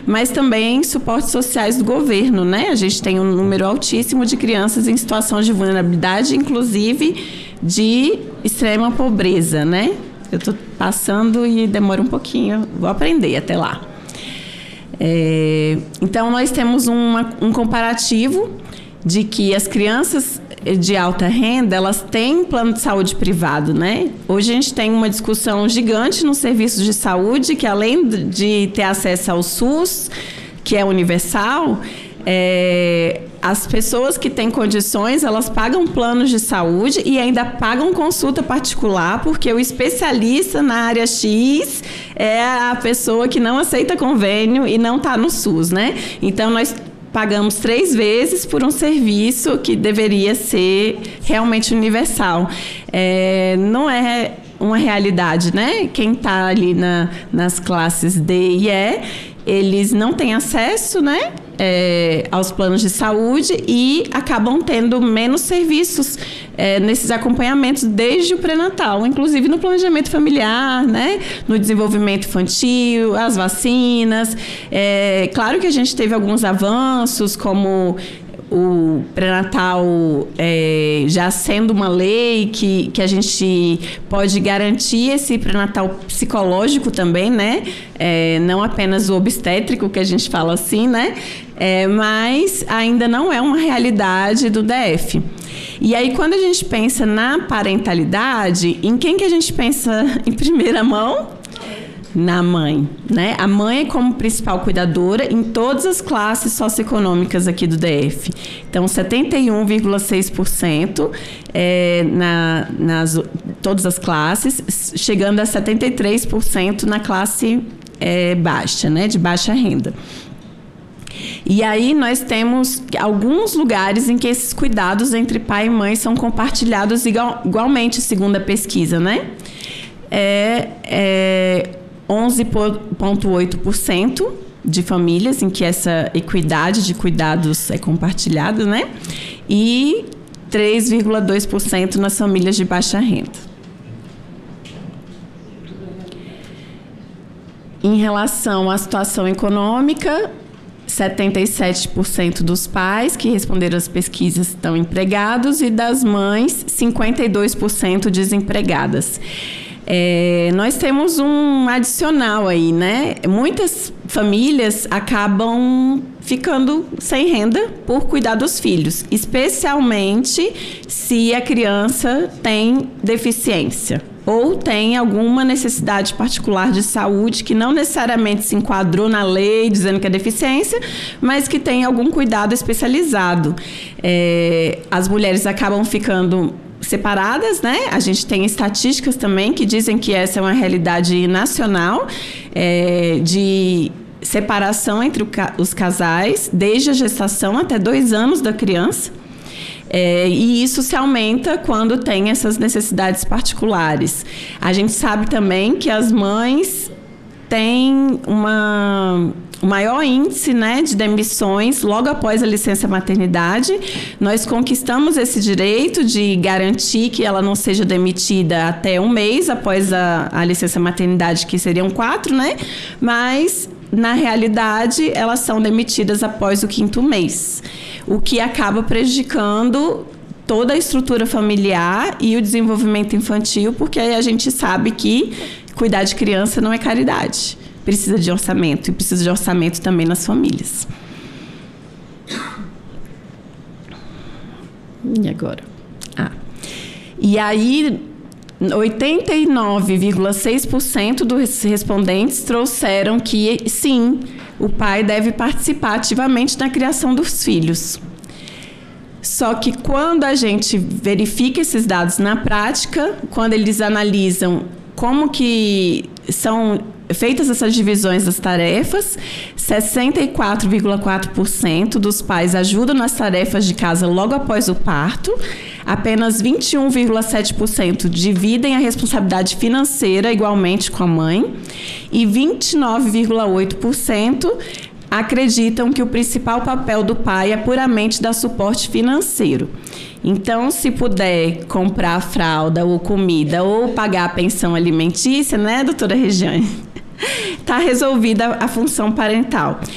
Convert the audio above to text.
mas também suportes sociais do governo, né? A gente tem um número altíssimo de crianças em situação de vulnerabilidade, inclusive de extrema pobreza, né? Eu estou passando e demora um pouquinho, vou aprender até lá. Então, nós temos um comparativo de que as crianças de alta renda, elas têm plano de saúde privado, né? Hoje a gente tem uma discussão gigante nos serviços de saúde, que além de ter acesso ao SUS, que é universal, as pessoas que têm condições, elas pagam planos de saúde e ainda pagam consulta particular, porque o especialista na área X é a pessoa que não aceita convênio e não está no SUS, né? Então, nós pagamos 3 vezes por um serviço que deveria ser realmente universal. Não é uma realidade, né? Quem está ali nas classes D e E, eles não têm acesso, né, aos planos de saúde e acabam tendo menos serviços nesses acompanhamentos desde o pré-natal, inclusive no planejamento familiar, né, no desenvolvimento infantil, as vacinas. Claro que a gente teve alguns avanços, como o pré-natal já sendo uma lei que a gente pode garantir esse pré-natal psicológico também, né? Não apenas o obstétrico, que a gente fala assim, né? Mas ainda não é uma realidade do DF. E aí, quando a gente pensa na parentalidade, em quem que a gente pensa em primeira mão? Na mãe, né? A mãe é como principal cuidadora em todas as classes socioeconômicas aqui do DF. Então, 71,6% nas todas as classes, chegando a 73% na classe baixa, né? De baixa renda. E aí nós temos alguns lugares em que esses cuidados entre pai e mãe são compartilhados igualmente, segundo a pesquisa, né? 11,8% de famílias em que essa equidade de cuidados é compartilhada, né? E 3,2% nas famílias de baixa renda. Em relação à situação econômica, 77% dos pais que responderam às pesquisas estão empregados e das mães, 52% desempregadas. Nós temos um adicional aí, né? Muitas famílias acabam ficando sem renda por cuidar dos filhos, especialmente se a criança tem deficiência ou tem alguma necessidade particular de saúde que não necessariamente se enquadrou na lei dizendo que é deficiência, mas que tem algum cuidado especializado. As mulheres acabam ficando separadas, né? A gente tem estatísticas também que dizem que essa é uma realidade nacional de separação entre os casais, desde a gestação até 2 anos da criança. E isso se aumenta quando tem essas necessidades particulares. A gente sabe também que as mães têm o maior índice, né, de demissões logo após a licença maternidade. Nós conquistamos esse direito de garantir que ela não seja demitida até 1 mês após a licença maternidade, que seriam 4, né? Mas, na realidade, elas são demitidas após o 5º mês, o que acaba prejudicando toda a estrutura familiar e o desenvolvimento infantil, porque a gente sabe que cuidar de criança não é caridade. Precisa de orçamento, e precisa de orçamento também nas famílias. E agora? E aí, 89,6% dos respondentes trouxeram que, sim, o pai deve participar ativamente na criação dos filhos. Só que quando a gente verifica esses dados na prática, quando eles analisam como que são feitas essas divisões das tarefas, 64,4% dos pais ajudam nas tarefas de casa logo após o parto, apenas 21,7% dividem a responsabilidade financeira igualmente com a mãe e 29,8% acreditam que o principal papel do pai é puramente dar suporte financeiro. Então, se puder comprar fralda ou comida ou pagar a pensão alimentícia, né, doutora Regiane? Está resolvida a função parental.